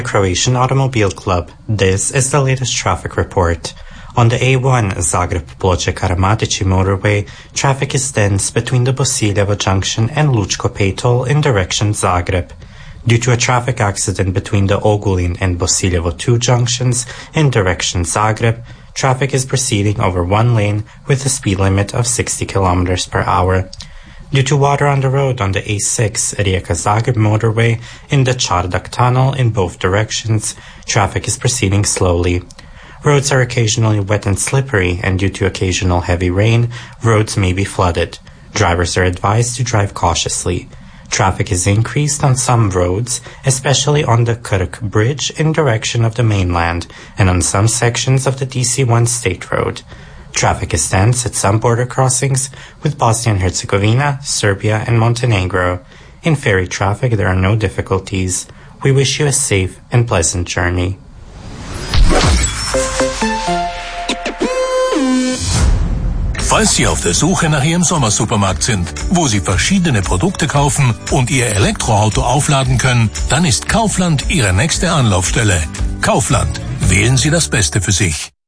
Croatian Automobile Club. This is the latest traffic report. On the A1 Zagreb-Ploče-Karamatici motorway, traffic is dense between the Bosiljevo junction and Lučko Pay-toll in direction Zagreb. Due to a traffic accident between the Ogulin and Bosiljevo 2 junctions in direction Zagreb, traffic is proceeding over one lane with a speed limit of 60 km per hour. Due to water on the road on the A6 Rijeka-Zagreb motorway in the Čardak tunnel in both directions, traffic is proceeding slowly. Roads are occasionally wet and slippery, and due to occasional heavy rain, roads may be flooded. Drivers are advised to drive cautiously. Traffic is increased on some roads, especially on the Krk Bridge in direction of the mainland and on some sections of the DC-1 State Road. Traffic is dense at some border crossings with Bosnia and Herzegovina, Serbia, and Montenegro. In ferry traffic, there are no difficulties. We wish you a safe and pleasant journey. Falls Sie auf der Suche nach Ihrem Sommersupermarkt sind, wo Sie verschiedene Produkte kaufen und Ihr Elektroauto aufladen können, dann ist Kaufland Ihre nächste Anlaufstelle. Kaufland. Wählen Sie das Beste für sich.